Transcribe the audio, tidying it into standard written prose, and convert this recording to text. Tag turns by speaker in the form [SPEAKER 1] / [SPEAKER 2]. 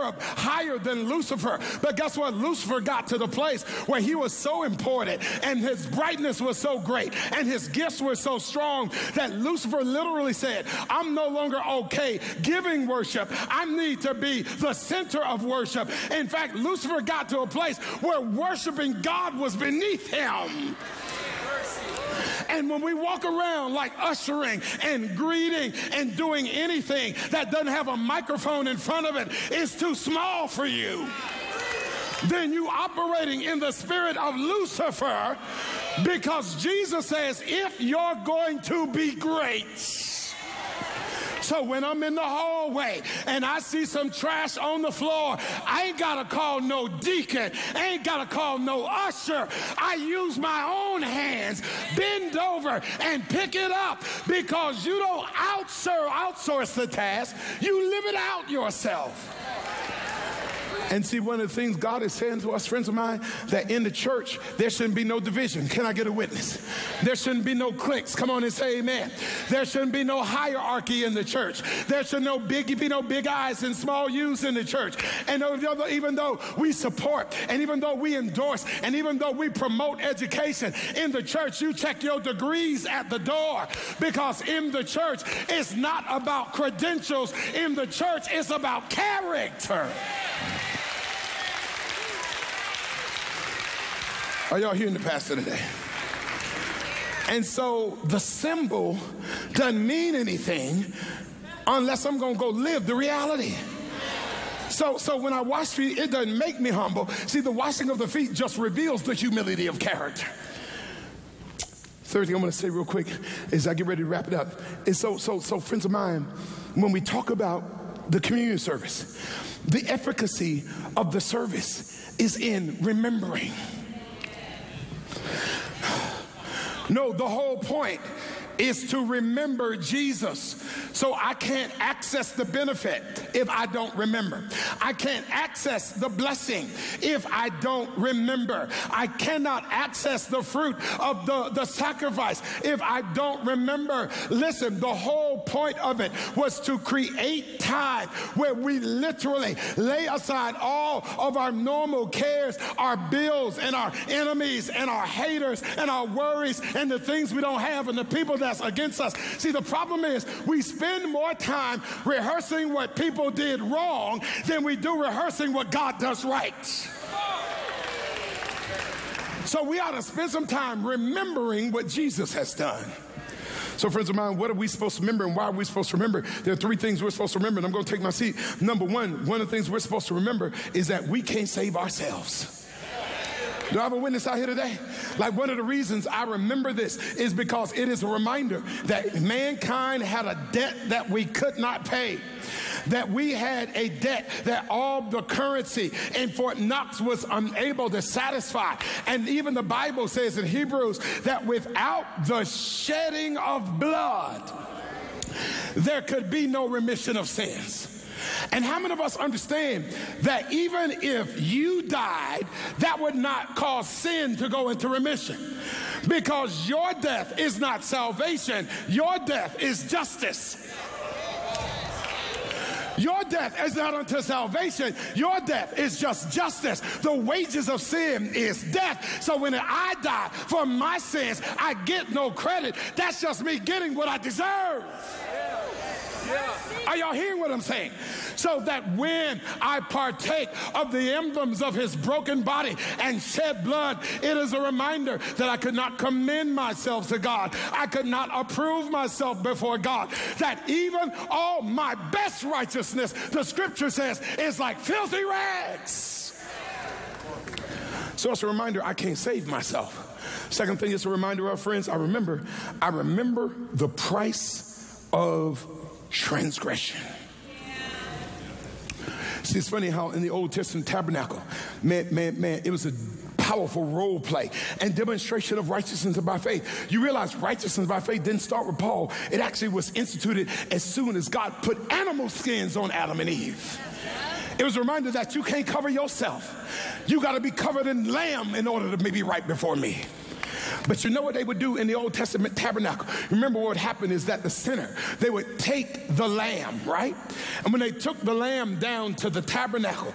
[SPEAKER 1] cherub higher than Lucifer. But guess what? Lucifer got to the place where he was so important and his brightness was so great and his gifts were so strong that Lucifer literally said, I'm no longer okay giving worship. I need to be the center of worship. In fact, Lucifer got to a place where worshiping God was beneath him. And when we walk around like ushering and greeting and doing anything that doesn't have a microphone in front of it is too small for you, then you operating in the spirit of Lucifer, because Jesus says, if you're going to be great. So when I'm in the hallway and I see some trash on the floor, I ain't got to call no deacon. I ain't got to call no usher. I use my own hands, bend over and pick it up, because you don't outsource the task. You live it out yourself. And see, one of the things God is saying to us, friends of mine, that in the church, there shouldn't be no division. Can I get a witness? There shouldn't be no cliques. Come on and say amen. There shouldn't be no hierarchy in the church. There should be no big I's and small U's in the church. And even though we support, and even though we endorse, and even though we promote education in the church, you check your degrees at the door, because in the church, it's not about credentials. In the church, it's about character. Are y'all hearing the pastor today? And so the symbol doesn't mean anything unless I'm going to go live the reality. So when I wash feet, it doesn't make me humble. See, the washing of the feet just reveals the humility of character. Third thing I'm going to say real quick as I get ready to wrap it up is so friends of mine, when we talk about the communion service, the efficacy of the service is in remembering. No, the whole point is to remember Jesus. So I can't access the benefit if I don't remember. I can't access the blessing if I don't remember. I cannot access the fruit of the sacrifice if I don't remember. Listen, the whole point of it was to create time where we literally lay aside all of our normal cares, our bills and our enemies and our haters and our worries and the things we don't have and the people that's against us. See, the problem is we spend more time rehearsing what people did wrong than we do rehearsing what God does right. So we ought to spend some time remembering what Jesus has done. So friends of mine, what are we supposed to remember and why are we supposed to remember? There are three things we're supposed to remember, and I'm going to take my seat. Number one of the things we're supposed to remember is that we can't save ourselves. Do I have a witness out here today? Like, one of the reasons I remember this is because it is a reminder that mankind had a debt that we could not pay. That we had a debt that all the currency in Fort Knox was unable to satisfy. And even the Bible says in Hebrews that without the shedding of blood, there could be no remission of sins. And how many of us understand that even if you died, that would not cause sin to go into remission? Because your death is not salvation. Your death is justice. Your death is not unto salvation. Your death is just justice. The wages of sin is death. So when I die for my sins, I get no credit. That's just me getting what I deserve. Are y'all hearing what I'm saying? So that when I partake of the emblems of his broken body and shed blood, it is a reminder that I could not commend myself to God. I could not approve myself before God. That even all my best righteousness, the scripture says, is like filthy rags. So it's a reminder I can't save myself. Second thing, it's a reminder of, friends, I remember the price of transgression. See, it's funny how in the Old Testament tabernacle, man, it was a powerful role play and demonstration of righteousness by faith. You realize righteousness by faith didn't start with Paul. It actually was instituted as soon as God put animal skins on Adam and Eve. It was a reminder that you can't cover yourself. You got to be covered in lamb in order to be right before me. But you know what they would do in the Old Testament tabernacle? Remember what happened is that the center, they would take the lamb, right? And when they took the lamb down to the tabernacle,